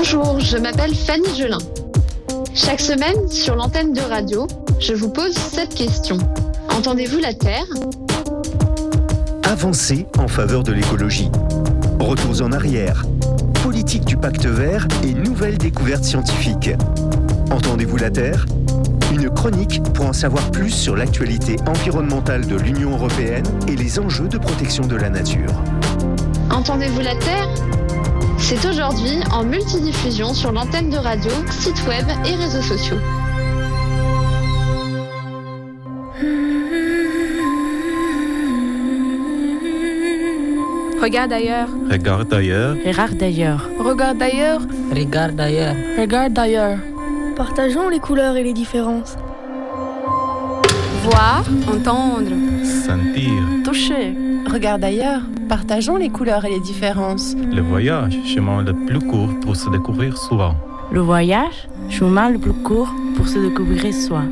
Bonjour, je m'appelle Fanny Gelin. Chaque semaine, sur l'antenne de radio, je vous pose cette question. Entendez-vous la Terre ? Avancées en faveur de l'écologie. Retours en arrière. Politique du pacte vert et nouvelles découvertes scientifiques. Entendez-vous la Terre ? Une chronique pour en savoir plus sur l'actualité environnementale de l'Union européenne et les enjeux de protection de la nature. Entendez-vous la Terre ? C'est aujourd'hui en multidiffusion sur l'antenne de radio, site web et réseaux sociaux. Regarde ailleurs. Regarde ailleurs. Regarde ailleurs. Regarde ailleurs. Regarde ailleurs. Regarde ailleurs. Partageons les couleurs et les différences. Voir, entendre, Sentir. Toucher. Regarde ailleurs. Partageons les couleurs et les différences. Le voyage, chemin le plus court pour se découvrir soi. Le voyage, chemin le plus court pour se découvrir soi.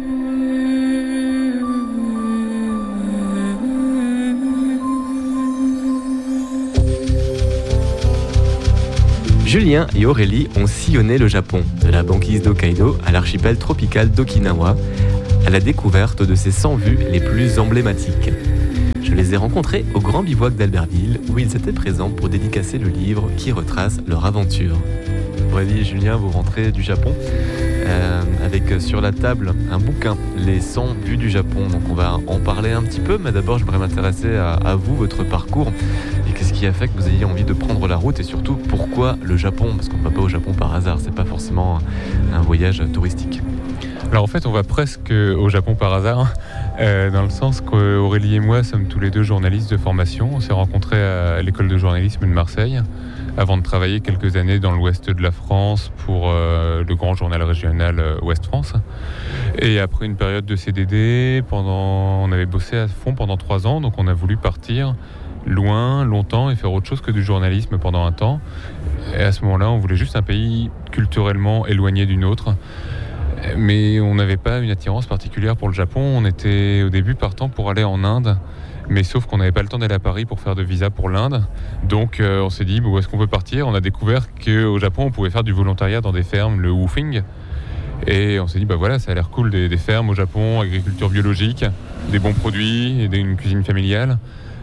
Julien et Aurélie ont sillonné le Japon, de la banquise d'Hokkaido à l'archipel tropical d'Okinawa, à la découverte de ses 100 vues les plus emblématiques. Je les ai rencontrés au Grand Bivouac d'Albertville, où ils étaient présents pour dédicacer le livre qui retrace leur aventure. Aurélie et Julien, vous rentrez du Japon avec sur la table un bouquin, Les 100 vues du Japon. Donc on va en parler un petit peu, mais d'abord je voudrais m'intéresser à vous, votre parcours. Et qu'est-ce qui a fait que vous ayez envie de prendre la route et surtout pourquoi le Japon ? Parce qu'on ne va pas au Japon par hasard, c'est pas forcément un voyage touristique. Alors en fait on va presque au Japon par hasard, dans le sens qu'Aurélie et moi sommes tous les deux journalistes de formation. On s'est rencontrés à l'école de journalisme de Marseille avant de travailler quelques années dans l'ouest de la France pour le grand journal régional Ouest France. Et après une période de CDD, on avait bossé à fond pendant 3 ans, donc on a voulu partir loin, longtemps et faire autre chose que du journalisme pendant un temps. Et à ce moment-là, on voulait juste un pays culturellement éloigné du nôtre. Mais on n'avait pas une attirance particulière pour le Japon. On était au début partant pour aller en Inde, mais sauf qu'on n'avait pas le temps d'aller à Paris pour faire de visa pour l'Inde. Donc on s'est dit, où est-ce qu'on peut partir ? On a découvert qu'au Japon, on pouvait faire du volontariat dans des fermes, le woofing. Et on s'est dit, voilà, ça a l'air cool, des fermes au Japon, agriculture biologique, des bons produits et une cuisine familiale.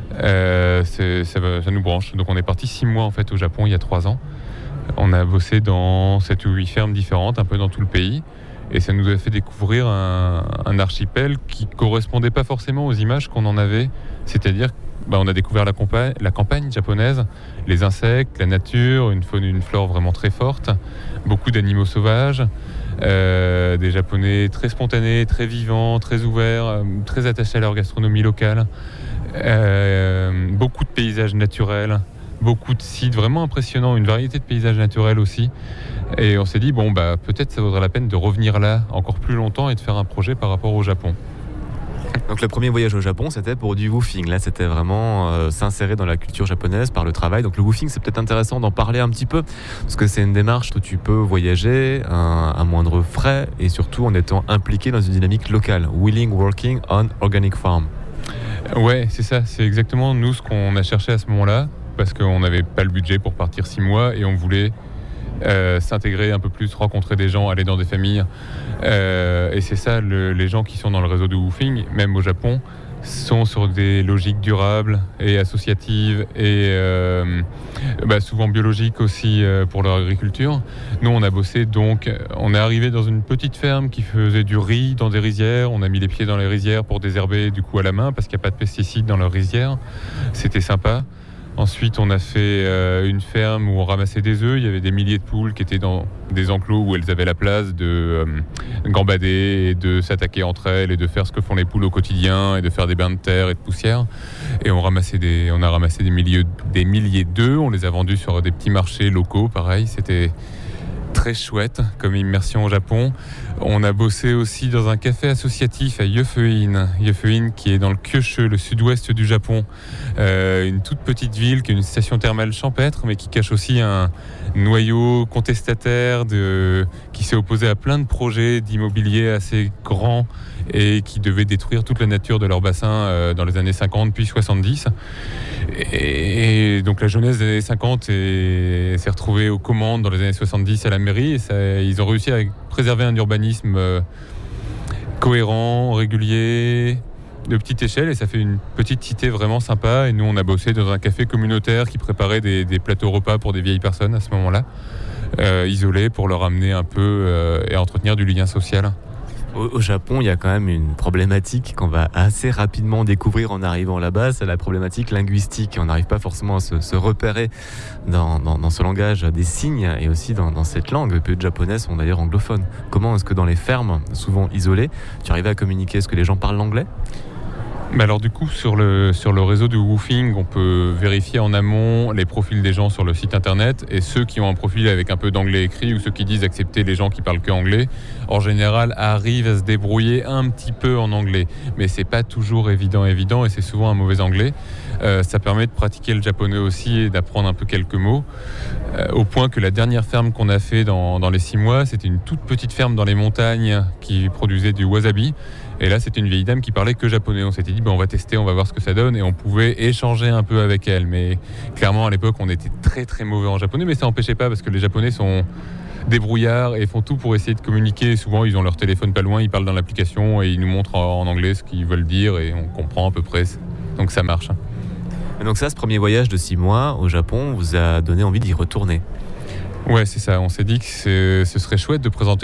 Ça nous branche. Donc on est parti 6 mois en fait au Japon il y a 3 ans. On a bossé dans 7 ou 8 fermes différentes, un peu dans tout le pays. Et ça nous a fait découvrir un archipel qui correspondait pas forcément aux images qu'on en avait. C'est-à-dire on a découvert la campagne japonaise, les insectes, la nature, une faune et une flore vraiment très forte, beaucoup d'animaux sauvages, des Japonais très spontanés, très vivants, très ouverts, très attachés à leur gastronomie locale, beaucoup de paysages naturels, beaucoup de sites vraiment impressionnants, une variété de paysages naturels aussi. Et on s'est dit, peut-être ça vaudrait la peine de revenir là encore plus longtemps et de faire un projet par rapport au Japon. Donc le premier voyage au Japon, c'était pour du woofing. Là, c'était vraiment s'insérer dans la culture japonaise par le travail. Donc le woofing, c'est peut-être intéressant d'en parler un petit peu, parce que c'est une démarche où tu peux voyager à moindre frais et surtout en étant impliqué dans une dynamique locale. Willing Working on Organic Farm. Ouais, c'est ça. C'est exactement nous ce qu'on a cherché à ce moment-là, parce qu'on n'avait pas le budget pour partir 6 mois et on voulait s'intégrer un peu plus, rencontrer des gens, aller dans des familles. Et c'est ça, les gens qui sont dans le réseau de woofing, même au Japon, sont sur des logiques durables et associatives et souvent biologiques aussi pour leur agriculture. Nous, on a bossé, donc on est arrivé dans une petite ferme qui faisait du riz dans des rizières. On a mis les pieds dans les rizières pour désherber du coup à la main parce qu'il n'y a pas de pesticides dans leurs rizières. C'était sympa. Ensuite, on a fait une ferme où on ramassait des œufs. Il y avait des milliers de poules qui étaient dans des enclos où elles avaient la place de gambader et de s'attaquer entre elles et de faire ce que font les poules au quotidien et de faire des bains de terre et de poussière. Et on a ramassé des milliers d'œufs. On les a vendus sur des petits marchés locaux. Pareil, c'était très chouette comme immersion au Japon. On a bossé aussi dans un café associatif à Yofein qui est dans le Kyushu, le sud-ouest du Japon. Une toute petite ville qui est une station thermale champêtre, mais qui cache aussi un noyau contestataire qui s'est opposé à plein de projets d'immobilier assez grands et qui devaient détruire toute la nature de leur bassin dans les années 50 puis 70. Et donc la jeunesse des années 50 s'est retrouvée aux commandes dans les années 70 à la mairie et ils ont réussi à préserver un urbanisme cohérent, régulier, de petite échelle, et ça fait une petite cité vraiment sympa. Et nous on a bossé dans un café communautaire qui préparait des plateaux repas pour des vieilles personnes à ce moment-là, isolées, pour leur amener un peu et entretenir du lien social. Au Japon, il y a quand même une problématique qu'on va assez rapidement découvrir en arrivant là-bas, c'est la problématique linguistique. On n'arrive pas forcément à se repérer dans ce langage des signes et aussi dans cette langue. Peu de Japonais sont d'ailleurs anglophones. Comment est-ce que dans les fermes, souvent isolées, tu arrives à communiquer? Est-ce que les gens parlent l'anglais? Alors du coup, sur le réseau du Woofing, on peut vérifier en amont les profils des gens sur le site internet, et ceux qui ont un profil avec un peu d'anglais écrit ou ceux qui disent accepter les gens qui parlent que anglais, en général arrivent à se débrouiller un petit peu en anglais. Mais c'est pas toujours évident et c'est souvent un mauvais anglais. Ça permet de pratiquer le japonais aussi et d'apprendre un peu quelques mots. Au point que la dernière ferme qu'on a fait dans les 6 mois, c'était une toute petite ferme dans les montagnes qui produisait du wasabi. Et là, c'était une vieille dame qui parlait que japonais. On s'était dit, on va tester, on va voir ce que ça donne. Et on pouvait échanger un peu avec elle. Mais clairement, à l'époque, on était très très mauvais en japonais. Mais ça n'empêchait pas, parce que les Japonais sont débrouillards et font tout pour essayer de communiquer. Souvent, ils ont leur téléphone pas loin, ils parlent dans l'application et ils nous montrent en anglais ce qu'ils veulent dire et on comprend à peu près. Donc ça marche. Et donc ça, ce premier voyage de 6 mois au Japon vous a donné envie d'y retourner? Ouais, c'est ça. On s'est dit que ce serait chouette de présenter